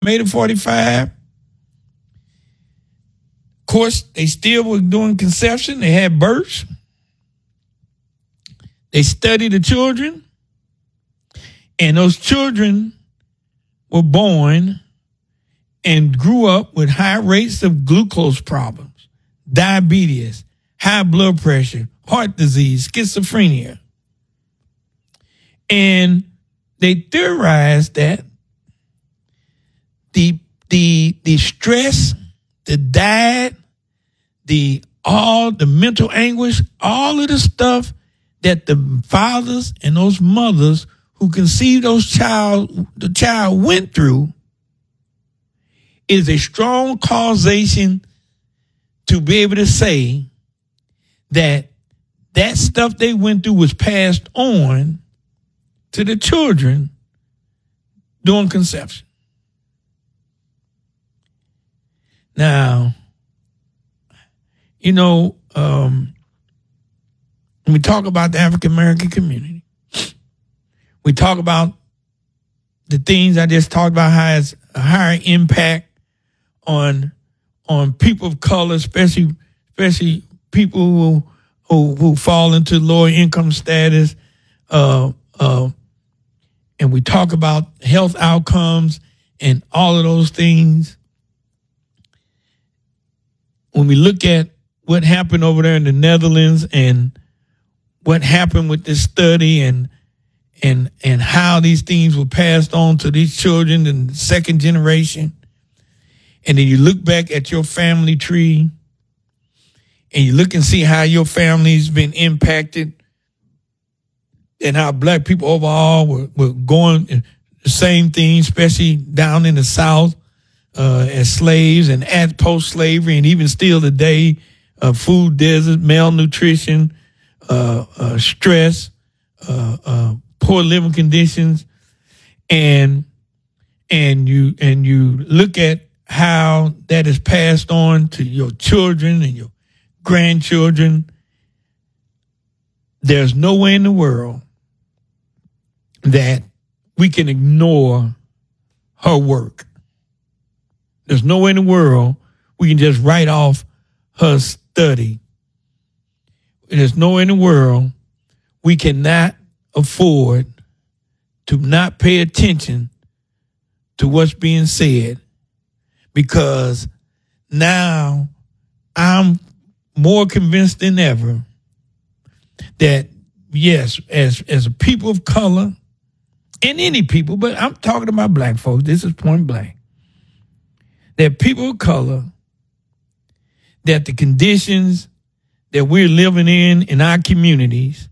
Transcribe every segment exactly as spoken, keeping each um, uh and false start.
made it forty-five. Of course, they still were doing conception. They had births. They studied the children. And those children were born and grew up with high rates of glucose problems, diabetes, high blood pressure, heart disease, schizophrenia. And they theorized that the the the stress, the diet, the all the mental anguish, all of the stuff that the fathers and those mothers who conceived those child the child went through is a strong causation to be able to say that that stuff they went through was passed on to the children during conception. Now, you know, um, when we talk about the African American community, we talk about the things I just talked about, how it's a higher impact on on people of color, especially especially people who who, who fall into lower income status, uh, uh, and we talk about health outcomes and all of those things. When we look at what happened over there in the Netherlands and what happened with this study and and and how these things were passed on to these children in the second generation, and then you look back at your family tree and you look and see how your family's been impacted and how black people overall were, were going the same thing, especially down in the South, uh, as slaves and at post-slavery, and even still today, uh, food desert, malnutrition, uh, uh, stress, uh, uh, poor living conditions, and and you and you look at how that is passed on to your children and your grandchildren. There's no way in the world that we can ignore her work. There's no way in the world we can just write off her study. There's no way in the world we cannot afford to not pay attention to what's being said, because now I'm more convinced than ever that, yes, as as a people of color, and any people, but I'm talking about black folks, this is point blank, that people of color, that the conditions that we're living in in our communities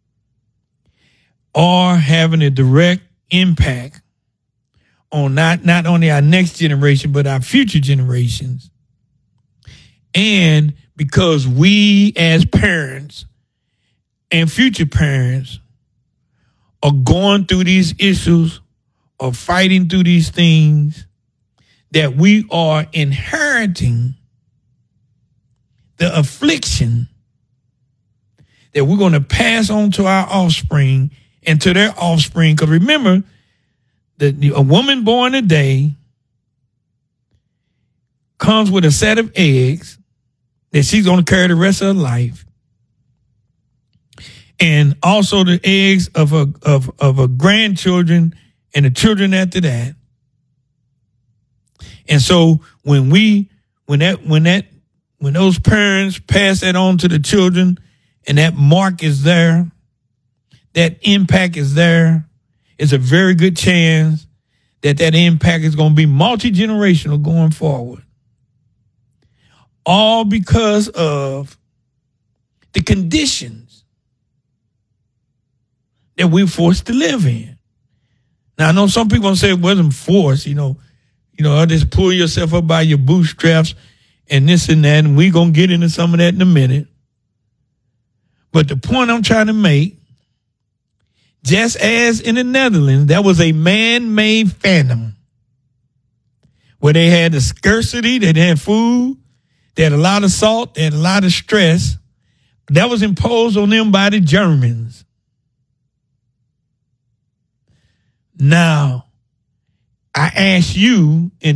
are having a direct impact on not, not only our next generation, but our future generations. And because we as parents and future parents are going through these issues, or fighting through these things, that we are inheriting the affliction that we're going to pass on to our offspring and to their offspring. Because remember, that a woman born today comes with a set of eggs that she's going to carry the rest of her life, and also the eggs of her of of her grandchildren and the children after that. And so when we when that when that when those parents pass that on to the children, and that mark is there, that impact is there, it's a very good chance that that impact is going to be multi-generational going forward. All because of the conditions that we're forced to live in. Now, I know some people say it wasn't forced, you know, you know, just pull yourself up by your bootstraps and this and that, and we're going to get into some of that in a minute. But the point I'm trying to make, just as in the Netherlands, that was a man-made phantom where they had the scarcity, they had food, they had a lot of salt, they had a lot of stress. That was imposed on them by the Germans. Now, I ask you in